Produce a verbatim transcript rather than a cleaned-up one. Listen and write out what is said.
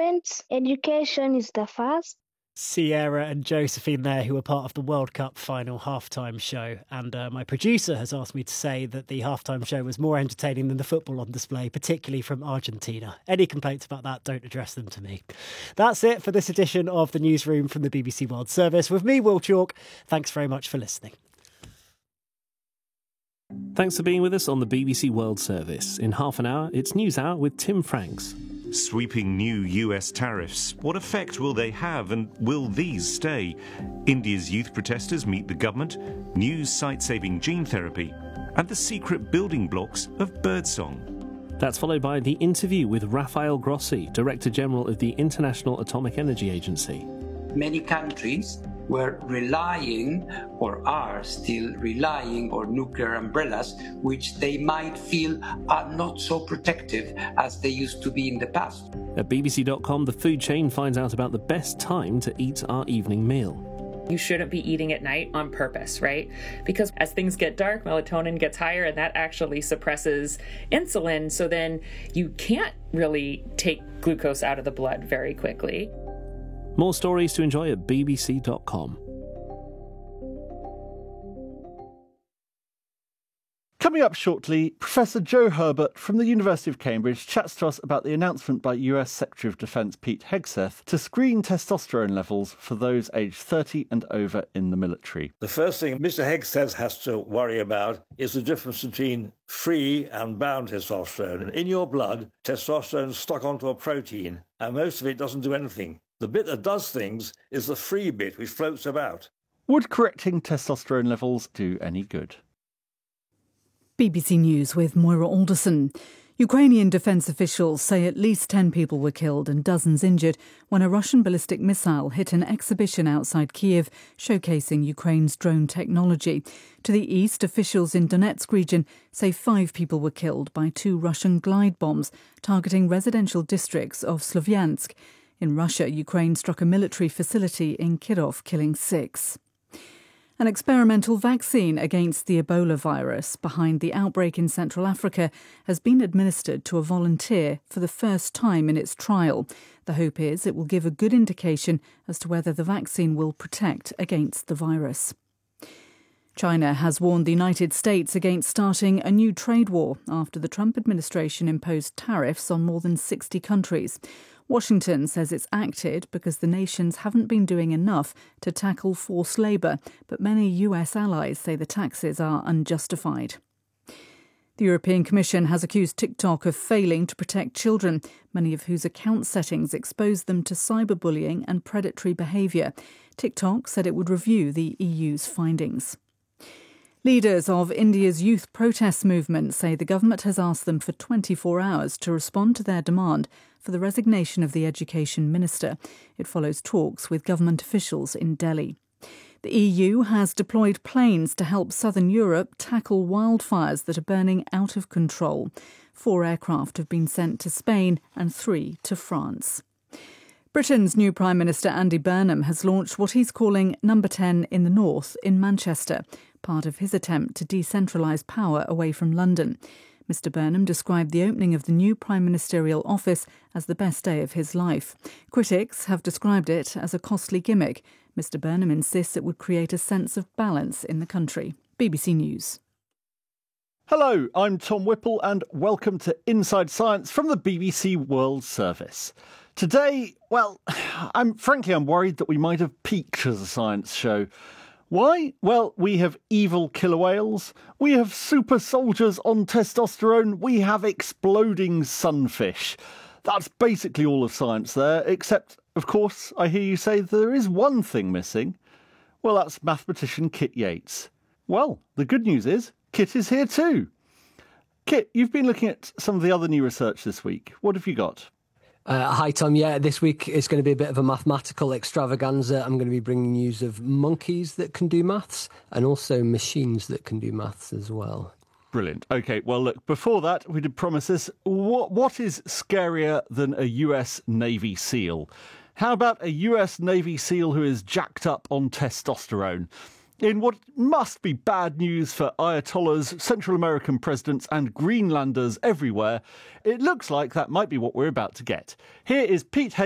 parents, education is the first. Sierra and Josephine there, who were part of the World Cup final halftime show. And uh, my producer has asked me to say that the halftime show was more entertaining than the football on display, particularly from Argentina. Any complaints about that, don't address them to me. That's it for this edition of the Newsroom from the B B C World Service. With me, Will Chalk. Thanks very much for listening. Thanks for being with us on the B B C World Service. In half an hour, it's News Hour with Tim Franks. Sweeping new U S tariffs. What effect will they have, and will these stay? India's youth protesters meet the government, news sight-saving gene therapy, and the secret building blocks of birdsong. That's followed by the interview with Rafael Grossi, Director General of the International Atomic Energy Agency. Many countries were relying, or are still relying, on nuclear umbrellas, which they might feel are not so protective as they used to be in the past. At B B C dot com, the food chain finds out about the best time to eat our evening meal. You shouldn't be eating at night on purpose, right? Because as things get dark, melatonin gets higher, and that actually suppresses insulin. So then you can't really take glucose out of the blood very quickly. More stories to enjoy at B B C dot com. Coming up shortly, Professor Joe Herbert from the University of Cambridge chats to us about the announcement by U S Secretary of Defence Pete Hegseth to screen testosterone levels for those aged thirty and over in the military. The first thing Mister Hegseth has to worry about is the difference between free and bound testosterone. In your blood, testosterone is stuck onto a protein, and most of it doesn't do anything. The bit that does things is the free bit which floats about. Would correcting testosterone levels do any good? B B C News with Moira Alderson. Ukrainian defence officials say at least ten people were killed and dozens injured when a Russian ballistic missile hit an exhibition outside Kiev showcasing Ukraine's drone technology. To the east, officials in Donetsk region say five people were killed by two Russian glide bombs targeting residential districts of Slovyansk. In Russia, Ukraine struck a military facility in Kirov, killing six. An experimental vaccine against the Ebola virus behind the outbreak in Central Africa has been administered to a volunteer for the first time in its trial. The hope is it will give a good indication as to whether the vaccine will protect against the virus. China has warned the United States against starting a new trade war after the Trump administration imposed tariffs on more than sixty countries. Washington says it's acted because the nations haven't been doing enough to tackle forced labour, but many U S allies say the taxes are unjustified. The European Commission has accused TikTok of failing to protect children, many of whose account settings expose them to cyberbullying and predatory behaviour. TikTok said it would review the E U's findings. Leaders of India's youth protest movement say the government has asked them for twenty-four hours to respond to their demand for the resignation of the education minister. It follows talks with government officials in Delhi. The E U has deployed planes to help southern Europe tackle wildfires that are burning out of control. Four aircraft have been sent to Spain and three to France. Britain's new Prime Minister Andy Burnham has launched what he's calling Number ten in the North in Manchester, part of his attempt to decentralise power away from London. Mister Burnham described the opening of the new prime ministerial office as the best day of his life. Critics have described it as a costly gimmick. Mister Burnham insists it would create a sense of balance in the country. B B C News. Hello, I'm Tom Whipple and welcome to Inside Science from the B B C World Service. Today, well, I'm frankly I'm worried that we might have peaked as a science show. Why? Well, we have evil killer whales, we have super soldiers on testosterone, we have exploding sunfish. That's basically all of science there, except, of course, I hear you say there is one thing missing. Well, that's mathematician Kit Yates. Well, the good news is, Kit is here too. Kit, you've been looking at some of the other new research this week. What have you got? Uh, hi, Tom. Yeah, this week it's going to be a bit of a mathematical extravaganza. I'm going to be bringing news of monkeys that can do maths and also machines that can do maths as well. Brilliant. OK, well, look, before that, we did promise this. What, what is scarier than a U S Navy SEAL? How about a U S Navy SEAL who is jacked up on testosterone? In what must be bad news for Ayatollahs, Central American presidents and Greenlanders everywhere, it looks like that might be what we're about to get. Here is Pete Heg-